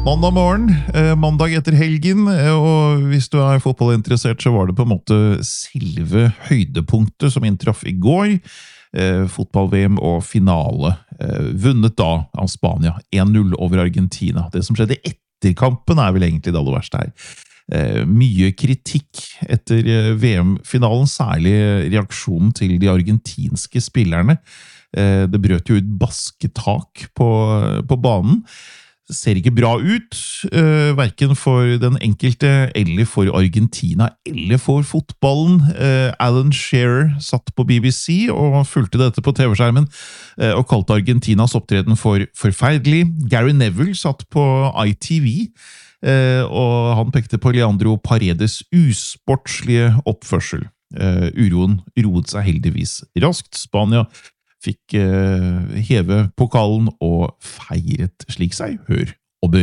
Mandag morgen, mandag etter helgen, og hvis du fotballinteressert, så var det på en måte selve høydepunktet som inntraff i går. Fotball-VM og finale, vunnet da av Spania, 1-0 over Argentina. Det som skjedde etter kampen vel egentlig det aller verste her. Mye kritikk etter VM-finalen, særlig reaksjonen til de argentinske spillerne. Det brøt jo ut basketak på banen. Det ser ikke bra ut, hverken for den enkelte, eller for Argentina, eller for fotballen. Alan Shearer satt på BBC og fulgte dette på TV-skjermen, og kalte Argentinas opptreden for forferdelig. Gary Neville satt på ITV, og han pekte på Leandro Paredes usportslige oppførsel. Uroen roet seg heldigvis raskt. Spania fikk heve pokalen og feiret slik seg hør.